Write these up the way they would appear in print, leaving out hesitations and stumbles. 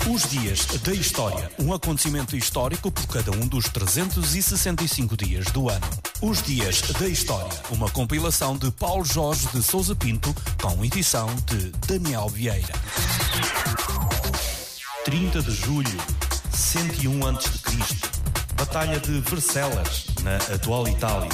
Os dias da história. Um acontecimento histórico por cada um dos 365 dias do ano. Os dias da história. Uma compilação de Paulo Jorge de Sousa Pinto, com edição de Daniel Vieira. 30 de julho, 101 a.C. Batalha de Vercellas, na atual Itália.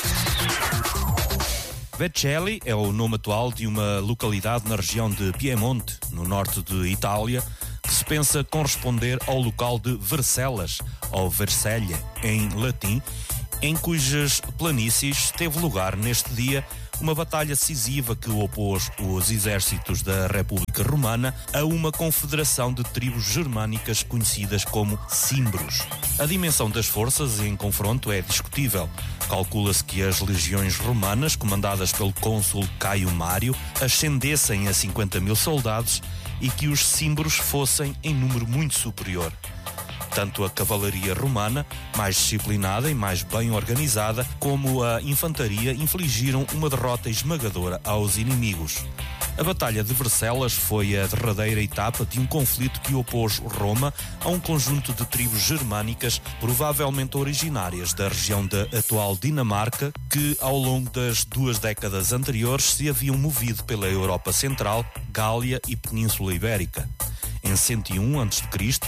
Vercelli é o nome atual de uma localidade na região de Piemonte, no norte de Itália, que se pensa corresponder ao local de Vercellas, ou Vercelha, em latim, em cujas planícies teve lugar neste dia uma batalha decisiva que opôs os exércitos da República Romana a uma confederação de tribos germânicas conhecidas como Cimbros. A dimensão das forças em confronto é discutível. Calcula-se que as legiões romanas, comandadas pelo cônsul Caio Mário, ascendessem a 50.000 soldados e que os Cimbros fossem em número muito superior. Tanto a cavalaria romana, mais disciplinada e mais bem organizada, como a infantaria infligiram uma derrota esmagadora aos inimigos. A Batalha de Vercellas foi a derradeira etapa de um conflito que opôs Roma a um conjunto de tribos germânicas, provavelmente originárias da região da atual Dinamarca, que ao longo das 2 décadas anteriores se haviam movido pela Europa Central, Gália e Península Ibérica. Em 101 a.C.,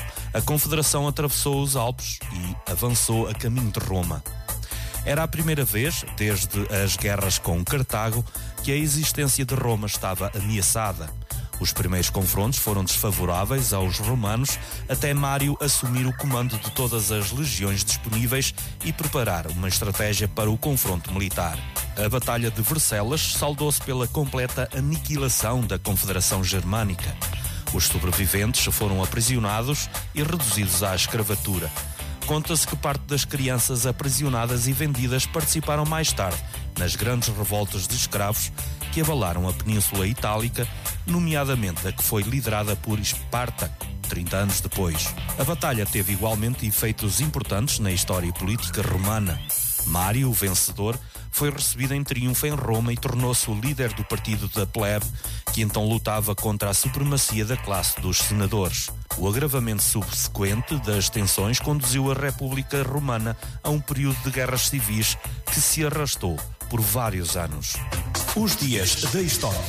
a Confederação atravessou os Alpes e avançou a caminho de Roma. Era a primeira vez, desde as guerras com Cartago, que a existência de Roma estava ameaçada. Os primeiros confrontos foram desfavoráveis aos romanos, até Mário assumir o comando de todas as legiões disponíveis e preparar uma estratégia para o confronto militar. A Batalha de Vercellas saldou-se pela completa aniquilação da Confederação Germânica. Os sobreviventes foram aprisionados e reduzidos à escravatura. Conta-se que parte das crianças aprisionadas e vendidas participaram mais tarde nas grandes revoltas de escravos que abalaram a Península Itálica, nomeadamente a que foi liderada por Espartaco, 30 anos depois. A batalha teve igualmente efeitos importantes na história política romana. Mário, o vencedor, foi recebido em triunfo em Roma e tornou-se o líder do partido da plebe, que então lutava contra a supremacia da classe dos senadores. O agravamento subsequente das tensões conduziu a República Romana a um período de guerras civis que se arrastou por vários anos. Os dias da história.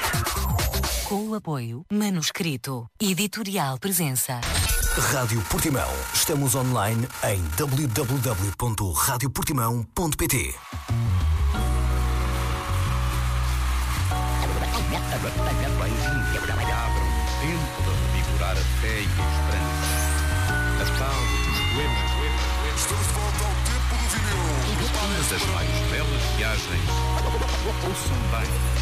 Com o apoio Manuscrito Editorial Presença. Rádio Portimão. Estamos online em www.radioportimão.pt. A batalha vai vir, abram tempo de revigorar a fé e a esperança. A tal dos poemas. Estamos de volta ao tempo do vinil. Todas as mais belas viagens. Ouçam bem.